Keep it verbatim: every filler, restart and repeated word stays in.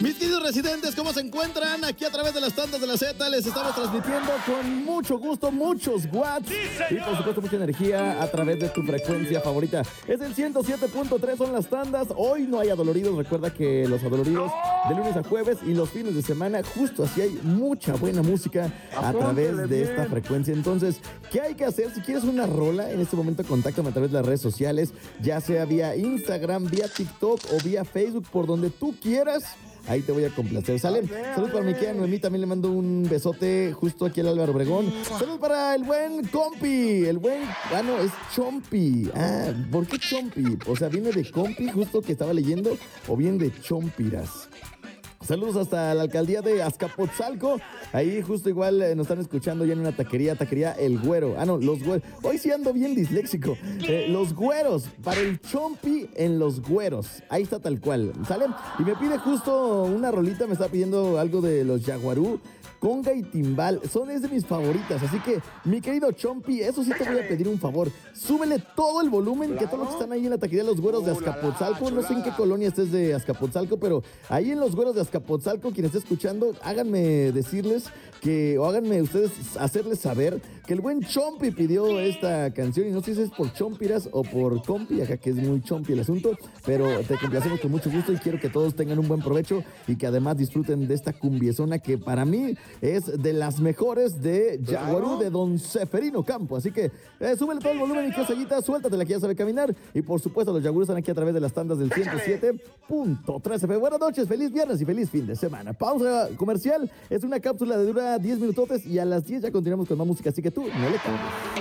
Mis queridos residentes, ¿cómo se encuentran? Aquí a través de las tandas de la Z les estamos transmitiendo con mucho gusto, muchos watts y por supuesto mucha energía a través de tu frecuencia favorita. Es el ciento siete punto tres, son las tandas. Hoy no hay adoloridos, recuerda que los adoloridos de lunes a jueves y los fines de semana, justo así hay mucha buena música a través de esta frecuencia. Entonces, ¿qué hay que hacer? Si quieres una rola, en este momento contáctame a través de las redes sociales, ya sea vía Instagram, vía TikTok o vía Facebook, por donde tú quieras. Ahí te voy a complacer, ¿sale? Salud para mi querida Noemí, también le mando un besote justo aquí al Álvaro Obregón. Salud para el buen compi, el buen... Ah, no, es Chompi. Ah, ¿por qué Chompi? O sea, ¿viene de compi justo que estaba leyendo o viene de chompiras? Saludos hasta la alcaldía de Azcapotzalco. Ahí justo igual eh, nos están escuchando ya en una taquería, taquería El Güero. Ah, no, Los Güeros. Hoy sí ando bien disléxico. Eh, los Güeros, para el Chompi en Los Güeros. Ahí está tal cual, ¿sale? Y me pide justo una rolita, me está pidiendo algo de los Yaguarú. Conga y timbal, son es de mis favoritas, así que, mi querido Chompi, eso sí te voy a pedir un favor, súbele todo el volumen, claro, que todos los que están ahí en la taquería de Los Güeros de Azcapotzalco, no sé en qué colonia estés de Azcapotzalco, pero ahí en Los Güeros de Azcapotzalco, quien esté escuchando, háganme decirles que, o háganme ustedes hacerles saber que el buen Chompi pidió esta canción, y no sé si es por Chompiras o por Compi, acá que es muy Chompi el asunto, pero te complacemos con mucho gusto y quiero que todos tengan un buen provecho y que además disfruten de esta cumbiezona que para mí es de las mejores de Yaguarú, de Don Seferino Campo. Así que eh, súbele todo el volumen y que seguita, suéltate, que ya sabe caminar. Y por supuesto, los Yaguarú están aquí a través de las tandas del ciento siete punto tres F. Buenas noches, feliz viernes y feliz fin de semana. Pausa comercial, es una cápsula de dura diez minutotes y a las diez ya continuamos con más música, así que tú no le cambies.